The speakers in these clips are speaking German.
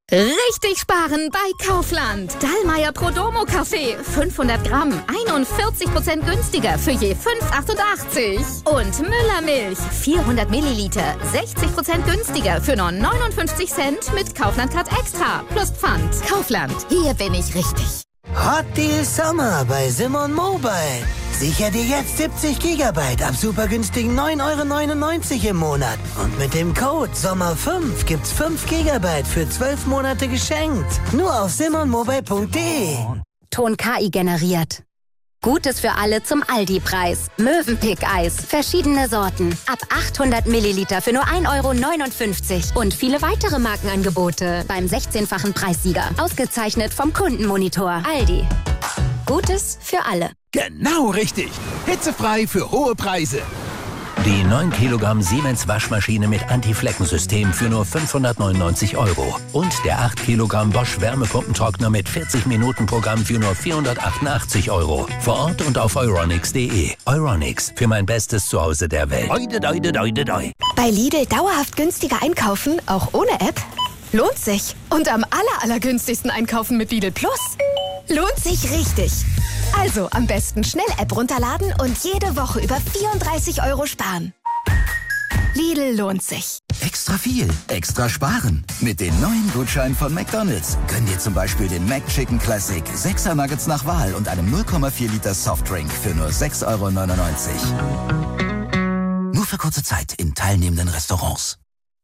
Richtig sparen bei Kaufland. Dallmayr Prodomo Kaffee. 500 Gramm. 41% günstiger für je 5,88. Und Müller Milch. 400 Milliliter. 60% günstiger für nur 59 Cent mit Kaufland-Card Extra. Plus Pfand. Kaufland. Hier bin ich richtig. Hot Deal Sommer bei Simon Mobile. Sicher dir jetzt 70 GB ab super günstigen 9,99 € im Monat. Und mit dem Code SOMMER5 gibt's 5 GB für 12 Monate geschenkt. Nur auf simonmobile.de. Ton KI generiert. Gutes für alle zum Aldi-Preis. Mövenpick-Eis. Verschiedene Sorten. Ab 800 Milliliter für nur 1,59 € Und viele weitere Markenangebote beim 16-fachen Preissieger. Ausgezeichnet vom Kundenmonitor. Aldi. Gutes für alle. Genau richtig. Hitzefrei für hohe Preise. Die 9 Kilogramm Siemens Waschmaschine mit Anti-Flecken-System für nur 599 €. Und der 8 Kilogramm Bosch Wärmepumpentrockner mit 40-Minuten-Programm für nur 488 €. Vor Ort und auf euronics.de. Euronics, für mein bestes Zuhause der Welt. Bei Lidl dauerhaft günstiger einkaufen, auch ohne App? Lohnt sich. Und am allergünstigsten einkaufen mit Lidl Plus? Lohnt sich richtig. Also am besten schnell App runterladen und jede Woche über 34 € sparen. Lidl lohnt sich. Extra viel, extra sparen. Mit den neuen Gutscheinen von McDonald's könnt ihr zum Beispiel den McChicken Classic 6er Nuggets nach Wahl und einem 0,4 Liter Softdrink für nur 6,99 €. Nur für kurze Zeit in teilnehmenden Restaurants.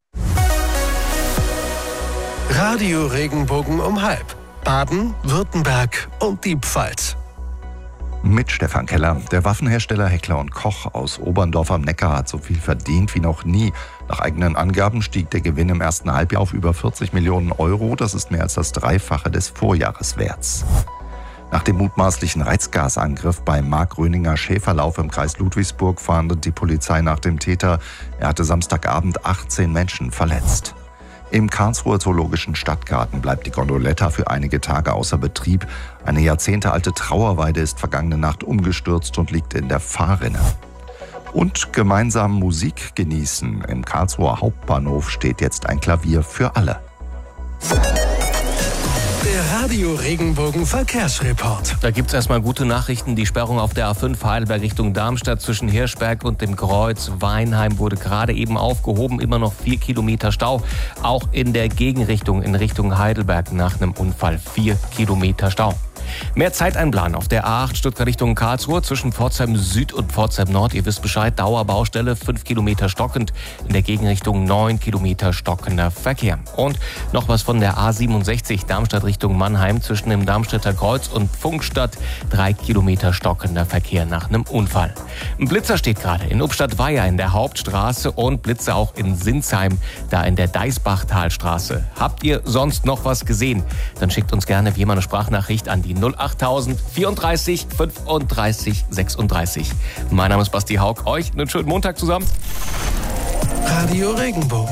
Radio Regenbogen um 12:30. Baden, Württemberg und die Pfalz. Mit Stefan Keller. Der Waffenhersteller Heckler & Koch aus Oberndorf am Neckar hat so viel verdient wie noch nie. Nach eigenen Angaben stieg der Gewinn im ersten Halbjahr auf über 40 Millionen €. Das ist mehr als das Dreifache des Vorjahreswerts. Nach dem mutmaßlichen Reizgasangriff beim Mark-Röninger Schäferlauf im Kreis Ludwigsburg fahndet die Polizei nach dem Täter. Er hatte Samstagabend 18 Menschen verletzt. Im Karlsruher Zoologischen Stadtgarten bleibt die Gondoletta für einige Tage außer Betrieb. Eine jahrzehntealte Trauerweide ist vergangene Nacht umgestürzt und liegt in der Fahrrinne. Und gemeinsam Musik genießen. Im Karlsruher Hauptbahnhof steht jetzt ein Klavier für alle. Der Radio Regenbogen Verkehrsreport. Da gibt's erstmal gute Nachrichten. Die Sperrung auf der A5 Heidelberg Richtung Darmstadt zwischen Hirschberg und dem Kreuz Weinheim wurde gerade eben aufgehoben. Immer noch 4 Kilometer Stau. Auch in der Gegenrichtung in Richtung Heidelberg nach einem Unfall 4 Kilometer Stau. Mehr Zeit einplanen auf der A8 Stuttgart Richtung Karlsruhe zwischen Pforzheim Süd und Pforzheim Nord. Ihr wisst Bescheid, Dauerbaustelle, 5 Kilometer stockend. In der Gegenrichtung 9 Kilometer stockender Verkehr. Und noch was von der A67 Darmstadt Richtung Mannheim zwischen dem Darmstädter Kreuz und Pfungstadt. 3 Kilometer stockender Verkehr nach einem Unfall. Ein Blitzer steht gerade in Ubstadt-Weiher in der Hauptstraße und Blitze auch in Sinsheim, da in der Deisbachtalstraße. Habt ihr sonst noch was gesehen? Dann schickt uns gerne wie immer eine Sprachnachricht an die 08000 34 35 36. Mein Name ist Basti Haug. Euch einen schönen Montag zusammen. Radio Regenbogen.